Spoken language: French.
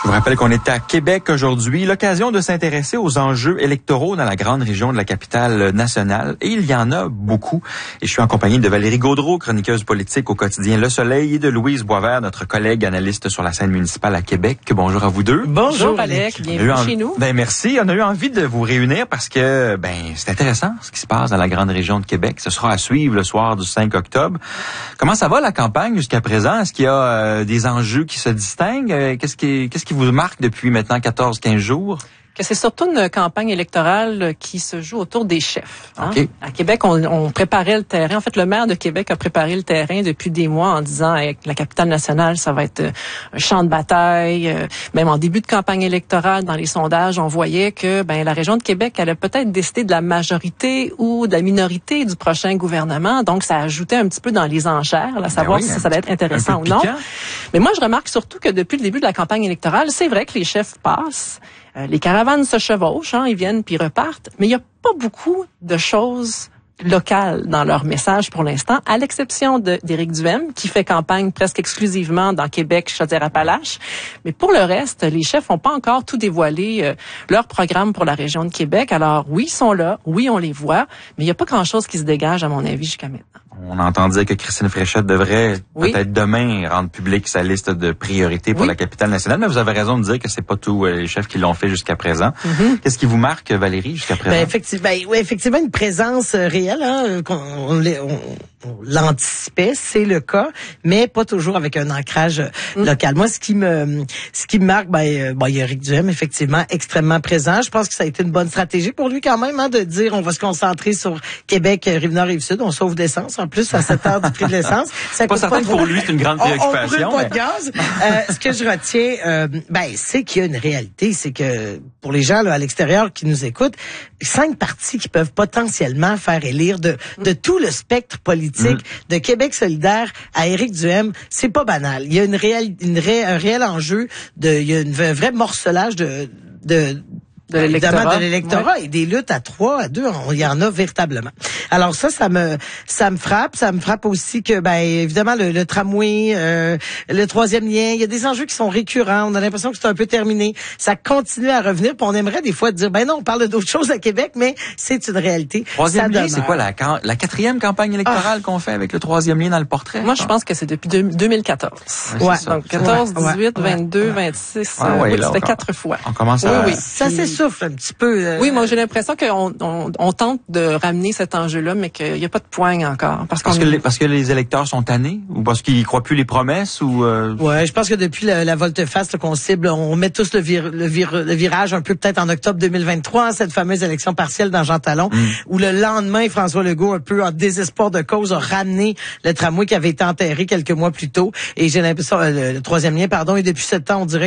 Je vous rappelle qu'on est à Québec aujourd'hui, l'occasion de s'intéresser aux enjeux électoraux dans la grande région de la capitale nationale. Et il y en a beaucoup. Et je suis en compagnie de Valérie Gaudreault, chroniqueuse politique au quotidien Le Soleil, et de Louise Boisvert, notre collègue analyste sur la scène municipale à Québec. Bonjour à vous deux. Bonjour Alex, bienvenue chez nous. Merci, on a eu envie de vous réunir parce que c'est intéressant ce qui se passe dans la grande région de Québec. Ce sera à suivre le soir du 5 octobre. Comment ça va la campagne jusqu'à présent? Est-ce qu'il y a des enjeux qui se distinguent? Qu'est-ce qui vous marque depuis maintenant 14-15 jours? Que c'est surtout une campagne électorale qui se joue autour des chefs. Hein? Okay. À Québec, on préparait le terrain. En fait, le maire de Québec a préparé le terrain depuis des mois en disant avec la capitale nationale, ça va être un champ de bataille. Même en début de campagne électorale, dans les sondages, on voyait que la région de Québec allait peut-être décider de la majorité ou de la minorité du prochain gouvernement. Donc, ça ajoutait un petit peu dans les enchères, à savoir si ça allait être intéressant ou non. Mais moi, je remarque surtout que depuis le début de la campagne électorale, c'est vrai que les chefs passent. Les caravanes se chevauchent, ils viennent puis repartent, mais il n'y a pas beaucoup de choses locales dans leur message pour l'instant, à l'exception d'Éric Duhaime, qui fait campagne presque exclusivement dans Québec, Chaudière-Appalaches. Mais pour le reste, les chefs n'ont pas encore tout dévoilé leur programme pour la région de Québec. Alors oui, ils sont là, oui, on les voit, mais il n'y a pas grand-chose qui se dégage, à mon avis, jusqu'à maintenant. On entend dire que Christine Fréchette devrait peut-être demain rendre publique sa liste de priorités pour la capitale nationale, mais vous avez raison de dire que c'est pas tous les chefs qui l'ont fait jusqu'à présent. Qu'est-ce qui vous marque, Valérie, jusqu'à présent? Effectivement, une présence réelle, on l'anticipait, c'est le cas, mais pas toujours avec un ancrage local. Moi, ce qui me marque, il y a Éric Duhaime, effectivement, extrêmement présent. Je pense que ça a été une bonne stratégie pour lui quand même, de dire on va se concentrer sur Québec, Rive-Nord, Rive-Sud, on sauve l'essence. En plus, à 7 heures du prix de l'essence. Ça pas certain que pour lui, c'est une grande préoccupation. On brûle pas de gaz. Ce que je retiens, c'est qu'il y a une réalité, c'est que pour les gens là, à l'extérieur qui nous écoutent, 5 partis qui peuvent potentiellement faire élire de tout le spectre politique de Québec solidaire à Éric Duhaime, c'est pas banal. Il y a un réel enjeu il y a un vrai morcelage de l'électorat et des luttes à 3, à 2, il y en a véritablement. Alors ça me frappe. Ça me frappe aussi que, évidemment, le tramway, le troisième lien, il y a des enjeux qui sont récurrents. On a l'impression que c'est un peu terminé. Ça continue à revenir. Puis on aimerait des fois dire, non, on parle d'autres choses à Québec, mais c'est une réalité. Troisième lien, c'est quoi la 4e campagne électorale qu'on fait avec le troisième lien dans le portrait? Moi, je pense que c'est depuis 2014. Ouais. Donc 14, 18, 22, 26, ça fait 4 fois. On commence à... Ça s'essouffle un petit peu. Oui, moi j'ai l'impression qu'on tente de ramener cet enjeu-là, mais qu'il n'y a pas de poigne encore. Parce que les électeurs sont tannés ou parce qu'ils croient plus les promesses ou Ouais, je pense que depuis la volte-face qu'on cible, on met tous le virage un peu peut-être en octobre 2023, cette fameuse élection partielle dans Jean Talon, où le lendemain François Legault, un peu en désespoir de cause, a ramené le tramway qui avait été enterré quelques mois plus tôt. Et j'ai l'impression le troisième lien, et depuis ce temps, on dirait